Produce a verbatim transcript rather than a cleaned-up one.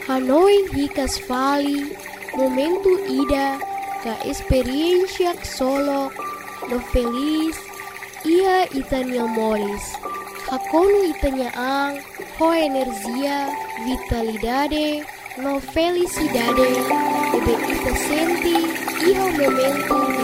Hanoi hikas fali, momento ida, ka experiencia solo, no feliz, ia itanya molis. Hakonu itanya ang, ho energia, vitalidade, no felicidade, ebe ita senti, iho momento